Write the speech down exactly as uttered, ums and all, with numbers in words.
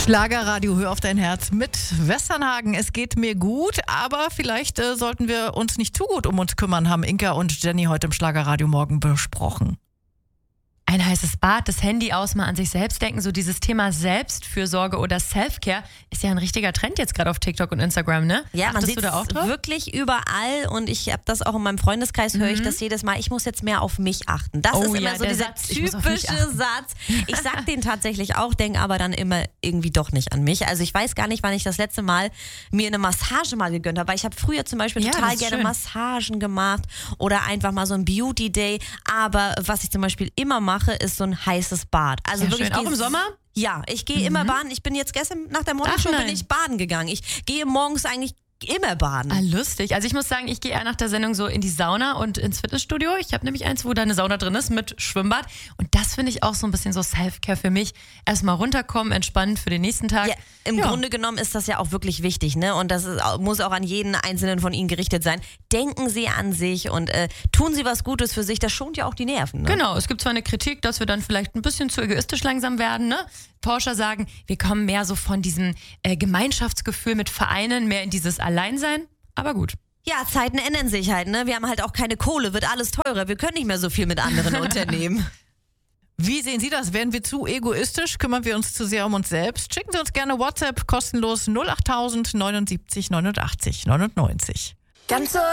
Schlagerradio, hör auf dein Herz mit Westernhagen. Es geht mir gut, aber vielleicht äh, sollten wir uns nicht zu gut um uns kümmern, haben Inka und Jenny heute im Schlagerradio morgen besprochen. Ein heißes Bad, das Handy aus, mal an sich selbst denken. So dieses Thema Selbstfürsorge oder Selfcare ist ja ein richtiger Trend jetzt gerade auf TikTok und Instagram, ne? Ja, man Achtest sieht du da auch es drauf? wirklich überall und ich habe das auch in meinem Freundeskreis, höre ich Mhm. das jedes Mal, ich muss jetzt mehr auf mich achten. Das Oh ist immer ja, so der dieser Satz, ich muss auf mich typische achten. Satz. Ich sag den tatsächlich auch, denke aber dann immer irgendwie doch nicht an mich. Also ich weiß gar nicht, wann ich das letzte Mal mir eine Massage mal gegönnt habe, weil ich habe früher zum Beispiel Ja, total das ist gerne schön. Massagen gemacht oder einfach mal so ein Beauty Day, aber was ich zum Beispiel immer mache, ist so ein heißes Bad. Also Ja, wirklich schön. Auch dieses- im Sommer? Ja, ich gehe immer baden. Ich bin jetzt gestern nach der Morgenshow Ach, bin nein. ich baden gegangen. Ich gehe morgens eigentlich immer baden. Ah, lustig. Also ich muss sagen, ich gehe eher nach der Sendung so in die Sauna und ins Fitnessstudio. Ich habe nämlich eins, wo da eine Sauna drin ist mit Schwimmbad. Und das finde ich auch so ein bisschen so Selfcare für mich. Erstmal runterkommen, entspannen für den nächsten Tag. Ja, im Ja. Grunde genommen ist das ja auch wirklich wichtig, ne? Und das ist, muss auch an jeden einzelnen von Ihnen gerichtet sein. Denken Sie an sich und äh, tun Sie was Gutes für sich. Das schont ja auch die Nerven. Ne? Genau, es gibt zwar eine Kritik, dass wir dann vielleicht ein bisschen zu egoistisch langsam werden, ne? Forscher sagen, wir kommen mehr so von diesem äh, Gemeinschaftsgefühl mit Vereinen, mehr in dieses Alleinsein. Aber gut. Ja, Zeiten ändern sich halt, ne? Wir haben halt auch keine Kohle, wird alles teurer. Wir können nicht mehr so viel mit anderen unternehmen. Wie sehen Sie das? Wären wir zu egoistisch? Kümmern wir uns zu sehr um uns selbst? Schicken Sie uns gerne WhatsApp kostenlos null achttausend neunundsiebzig neunundachtzig neunundneunzig. Ganz so